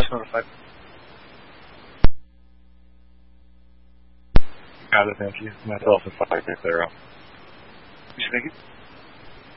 notified. Got it, thank you. Myself and 5 clear up. Thank you.